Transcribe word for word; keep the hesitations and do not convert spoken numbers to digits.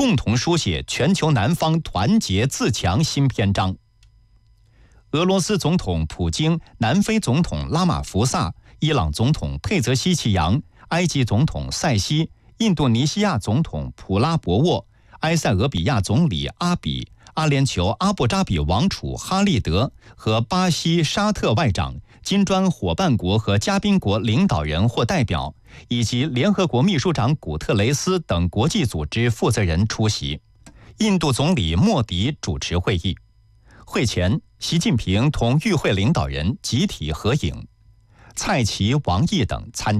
共同书写全球南方团结自强新篇章。俄罗斯总统普京、南非总统拉马福萨、伊朗总统佩泽希奇扬、埃及总统塞西、印度尼西亚总统普拉博沃、埃塞俄比亚总理阿比、阿联酋阿布扎比王储哈利德和巴西沙特外长、金砖伙伴国和嘉宾国领导人或代表，以及联合国秘书长古特雷斯等国际组织负责人出席。印度总理莫迪主持会议。会前，习近平同与会领导人集体合影，蔡奇、王毅等参